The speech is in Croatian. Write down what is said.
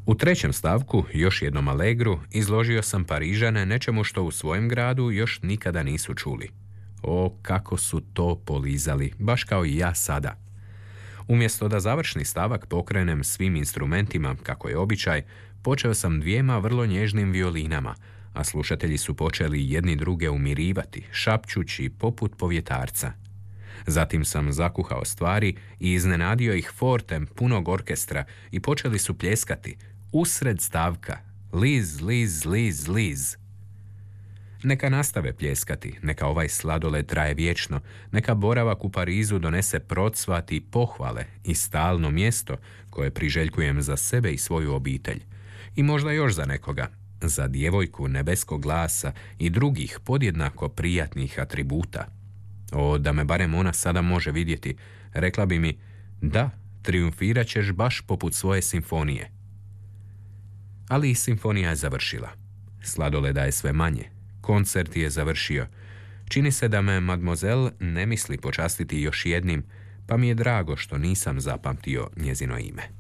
U trećem stavku, još jednom alegru, izložio sam Parižane nečemu što u svojem gradu još nikada nisu čuli. O, kako su to polizali, baš kao i ja sada. Umjesto da završni stavak pokrenem svim instrumentima, kako je običaj, počeo sam dvijema vrlo nježnim violinama, a slušatelji su počeli jedni druge umirivati, šapćući poput povjetarca. Zatim sam zakuhao stvari i iznenadio ih fortem punog orkestra i počeli su pljeskati, usred stavka, Liz, Liz, Liz, Liz. Neka nastave pljeskati, neka ovaj sladoled traje vječno, neka boravak u Parizu donese procvat i pohvale i stalno mjesto koje priželjkujem za sebe i svoju obitelj. I možda još za nekoga, za djevojku nebeskog glasa i drugih podjednako prijatnih atributa. O, da me barem ona sada može vidjeti, rekla bi mi, da, triumfirat ćeš baš poput svoje simfonije. Ali i simfonija je završila. Sladoleda je sve manje. Koncert je završio. Čini se da me mademoiselle ne misli počastiti još jednim, pa mi je drago što nisam zapamtio njezino ime.